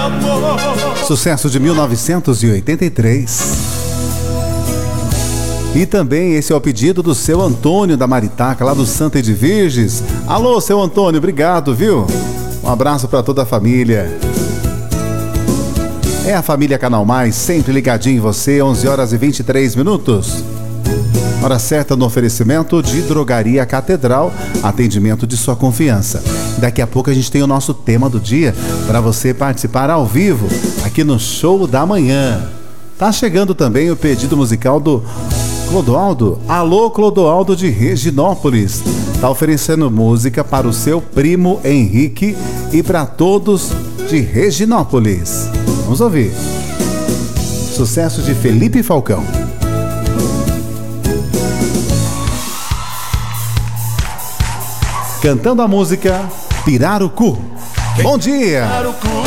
Sucesso de 1983. E também esse é o pedido do seu Antônio da Maritaca, lá do Santa de Virges. Alô, seu Antônio, obrigado, viu? Um abraço para toda a família. É a família Canal Mais, sempre ligadinho em você, 11 horas e 23 minutos. Hora certa no oferecimento de Drogaria Catedral, atendimento de sua confiança. Daqui a pouco a gente tem o nosso tema do dia para você participar ao vivo aqui no Show da Manhã. Tá chegando também o pedido musical do Clodoaldo. Alô, Clodoaldo de Reginópolis. Tá oferecendo música para o seu primo Henrique e para todos de Reginópolis. Vamos ouvir. Sucesso de Felipe Falcão. Cantando a música Pirarucu. Bom dia!